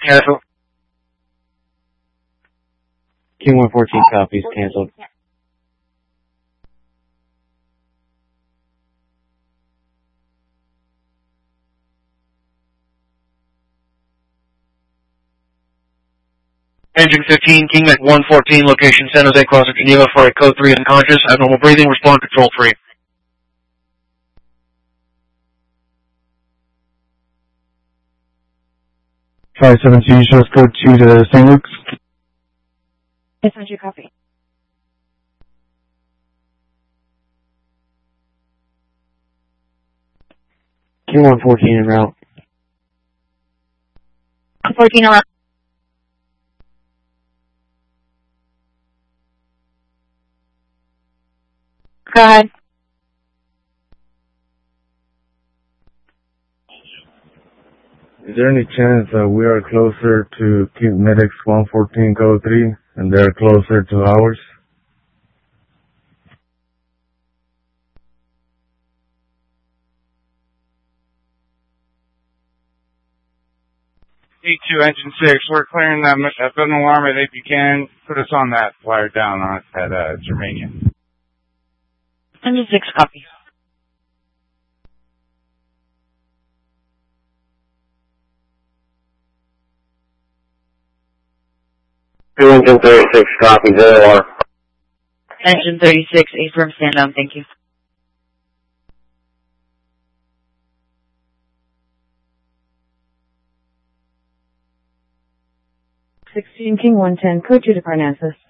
cancel. King 114 copies, canceled. Engine 15, King Mac 114, location San Jose, crossing Geneva for a code 3 unconscious, abnormal breathing, respond control 3. Five 17 shows code 2 to St. Luke's. Yes, I do copy. King 114 en route. 14 around. Go ahead. Is there any chance that we are closer to King Medics 114 code 3 and they're closer to ours? E2 engine 6, we're clearing that an alarm at 8 if you can. Put us on that flyer down on at Germania. Engine 6 copy. Engine 36, copy, ZOR. Engine 36, affirm stand down, thank you. King 110, code 2 to Parnassus.